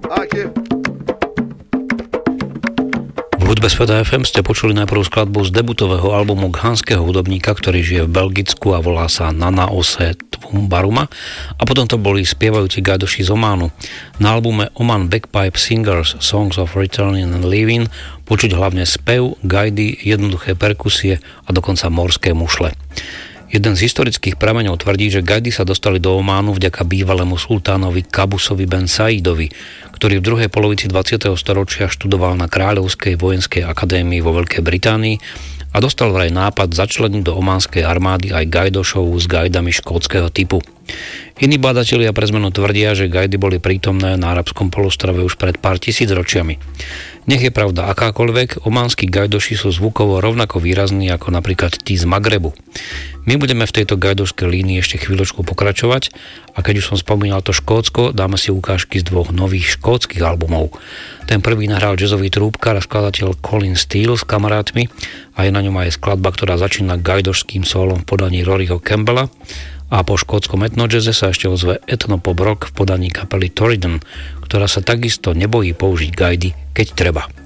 V hudbe Sveta FM ste počuli najprv skladbu z debutového albumu ghanského hudobníka, ktorý žije v Belgicku a volá sa Nana Ose Tvumbaruma, a potom to boli spievajúci gajdoši z Ománu. Na albume Oman Bagpipe Singers Songs of Returning and Leaving počuť hlavne spev, gajdy, jednoduché perkusie a dokonca morské mušle. Jeden z historických prameňov tvrdí, že gajdy sa dostali do Ománu vďaka bývalému sultánovi Kabusovi Ben Saidovi, ktorý v druhej polovici 20. storočia študoval na Kráľovskej vojenskej akadémii vo Veľkej Británii a dostal vraj nápad začleniť do ománskej armády aj gajdošov s gajdami škótskeho typu. Iní badatelia pre zmenu tvrdia, že gajdy boli prítomné na arabskom polostrove už pred pár tisícročiami. Nech je pravda akákoľvek, ománsky gajdoši sú zvukovo rovnako výrazní ako napríklad tí z Magrebu. My budeme v tejto gajdošskej línii ešte chvíľočku pokračovať a keď už som spomínal to Škótsko, dáme si ukážky z dvoch nových škótskych albumov. Ten prvý nahral jazzový trúbkar a skladateľ Colin Steele s kamarátmi a je na ňom aj skladba, ktorá začína gajdošským solom v podaní Roryho Campbella, a po škótskom etnojazze sa ešte ozve etnopop rock v podaní kapely Torridon, ktorá sa takisto nebojí použiť gajdy, keď treba.